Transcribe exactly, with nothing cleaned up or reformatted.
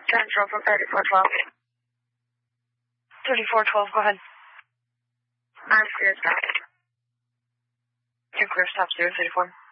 Central from thirty-four twelve. thirty-four twelve, go ahead. I'm clear stop. You're clear stop, zero thirty-four.